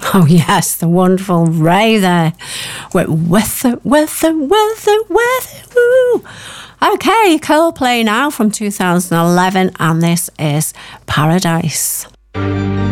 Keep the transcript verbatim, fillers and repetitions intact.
Oh, yes, the wonderful Ray there. With, with it, with it, with it, with it, woo. Okay, Coldplay now from two thousand eleven, and this is Paradise.